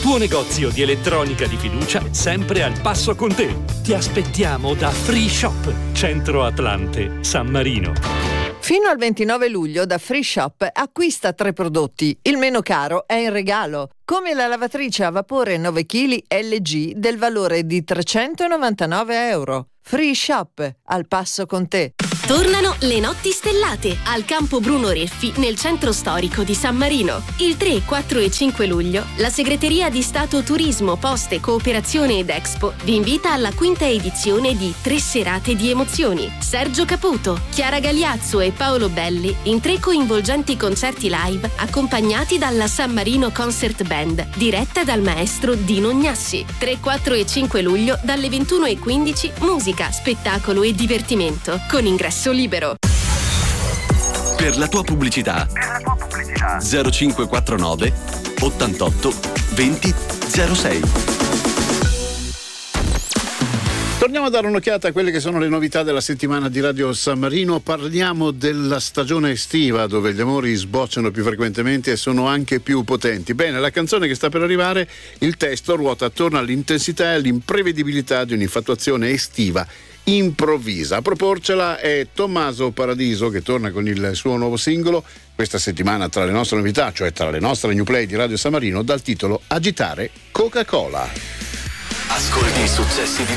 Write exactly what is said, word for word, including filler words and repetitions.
tuo negozio di elettronica di fiducia, sempre al passo con te. Ti aspettiamo da Free Shop, Centro Atlante, San Marino. Fino al ventinove luglio da Free Shop acquista tre prodotti. Il meno caro è in regalo, come la lavatrice a vapore nove chili L G del valore di trecentonovantanove euro. Free Shop, al passo con te. Tornano le notti stellate al Campo Bruno Reffi nel centro storico di San Marino. Il tre, quattro e cinque luglio la Segreteria di Stato Turismo, Poste, Cooperazione ed Expo vi invita alla quinta edizione di Tre serate di emozioni. Sergio Caputo, Chiara Gagliazzo e Paolo Belli in tre coinvolgenti concerti live accompagnati dalla San Marino Concert Band diretta dal maestro Dino Gnassi. tre, quattro e cinque luglio dalle ventuno e quindici musica, spettacolo e divertimento con ingresso libero. Per la tua pubblicità, per la tua pubblicità. zero cinque quattro nove ottantotto venti zero sei. Torniamo a dare un'occhiata a quelle che sono le novità della settimana di Radio San Marino. Parliamo della stagione estiva, dove gli amori sbocciano più frequentemente e sono anche più potenti. Bene, la canzone che sta per arrivare, il testo ruota attorno all'intensità e all'imprevedibilità di un'infatuazione estiva improvvisa. A proporcela è Tommaso Paradiso, che torna con il suo nuovo singolo questa settimana tra le nostre novità, cioè tra le nostre new play di Radio San Marino, dal titolo Agitare Coca-Cola. Ascolti i successi di